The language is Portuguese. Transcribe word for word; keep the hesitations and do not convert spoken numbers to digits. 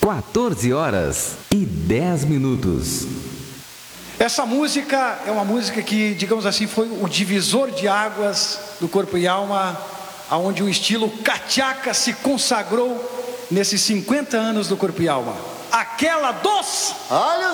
quatorze horas e dez minutos. Essa música é uma música que, digamos assim, foi o divisor de águas do Corpo e Alma, aonde o estilo cachaca se consagrou nesses cinquenta anos do Corpo e Alma. Aquela dos... Olha